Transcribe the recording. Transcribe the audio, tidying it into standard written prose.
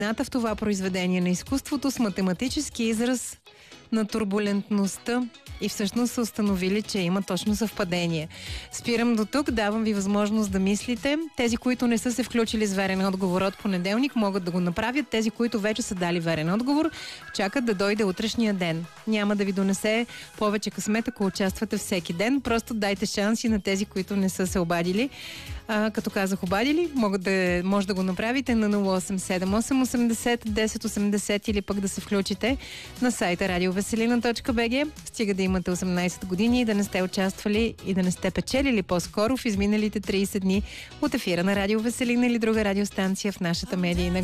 в това произведение на изкуството с математически израз на турбулентността и всъщност са установили, че има точно съвпадение. Спирам до тук, давам ви възможност да мислите. Тези, които не са се включили с верен отговор от понеделник, могат да го направят. Тези, които вече са дали верен отговор, чакат да дойде утрешния ден. Няма да ви донесе повече късмет, ако участвате всеки ден. Просто дайте шанси на тези, които не са се обадили. Като казах обадили, може да го направите на 0878 80 10 80 или пък да се включите на сайта radioveselina.bg. Стига да имате 18 години и да не сте участвали и да не сте печелили по-скоро в изминалите 30 дни от ефира на Радио Веселина или друга радиостанция в нашата медийна